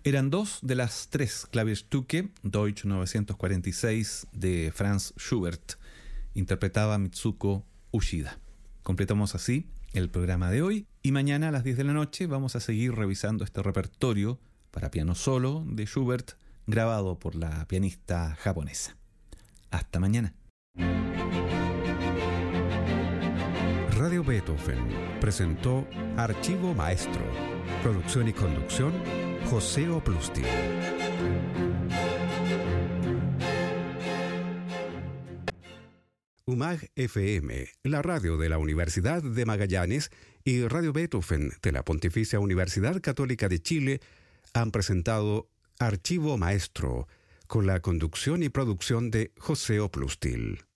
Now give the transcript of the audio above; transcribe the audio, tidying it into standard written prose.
Eran dos de las tres Klavierstücke Deutsch 946 de Franz Schubert. Interpretaba Mitsuko Uchida. Completamos así el programa de hoy y mañana a las 10 de la noche vamos a seguir revisando este repertorio para piano solo de Schubert grabado por la pianista japonesa. Hasta mañana. Radio Beethoven presentó Archivo Maestro. Producción y conducción, José Oplusti. UMAG FM, la radio de la Universidad de Magallanes, y Radio Beethoven de la Pontificia Universidad Católica de Chile han presentado Archivo Maestro, con la conducción y producción de José Oplustil.